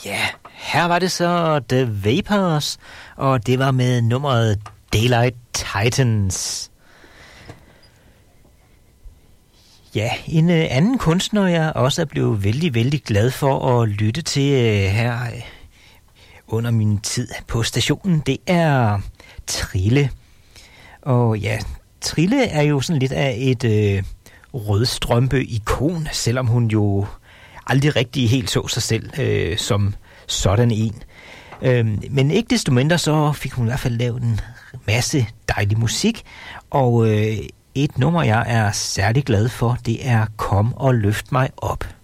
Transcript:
Ja, her var det så The Vapors, og det var med nummeret Daylight Titans. Ja, en anden kunstner, jeg også er blevet vældig, vældig glad for at lytte til her under min tid på stationen, det er Trille. Og ja, Trille er jo sådan lidt af et rødstrømpe-ikon, selvom hun jo aldrig rigtig helt så sig selv som sådan en. Men ikke desto mindre, så fik hun i hvert fald lavet en masse dejlig musik, og et nummer, jeg er særlig glad for, det er Kom og løft mig op.